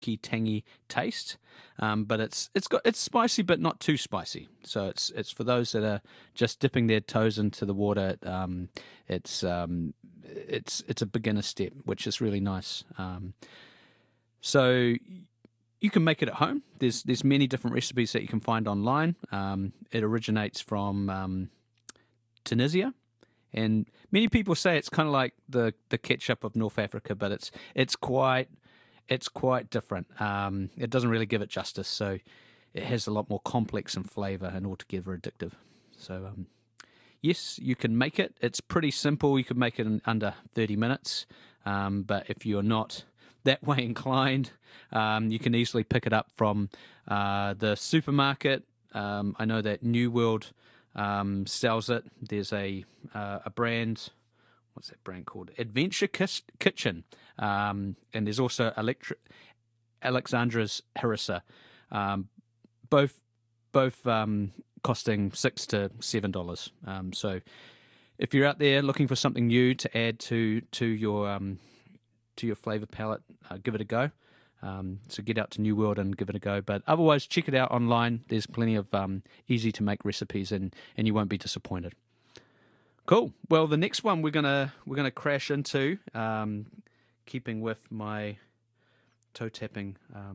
smoky, tangy taste. But it's spicy, but not too spicy. So it's for those that are just dipping their toes into the water. It's a beginner step, which is really nice. So you can make it at home. There's many different recipes that you can find online. It originates from Tunisia, and many people say it's kind of like the ketchup of North Africa, but it's quite different. It doesn't really give it justice. So it has a lot more complex in flavour and altogether addictive. So yes, you can make it. It's pretty simple. You could make it in under 30 minutes. But if you're not that way inclined, you can easily pick it up from the supermarket. I know that New World sells it. There's a brand. What's that brand called? Adventure Kitchen. And there's also Alexandra's Harissa. Both costing $6 to $7. So if you're out there looking for something new to add to your flavour palette, give it a go. So get out to New World and give it a go. But otherwise, check it out online. There's plenty of easy to make recipes, and you won't be disappointed. Cool. Well, the next one we're gonna crash into, keeping with my toe tapping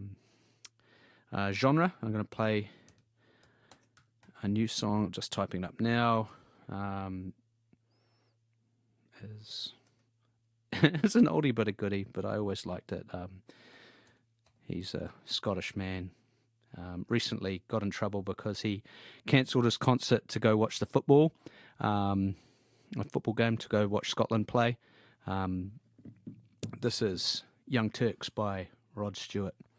genre. I'm gonna play a new song. Just typing it up now. It's an oldie but a goodie, but I always liked it. He's a Scottish man. Recently got in trouble because he cancelled his concert to go watch the football game, to go watch Scotland play. This is Young Turks by Rod Stewart.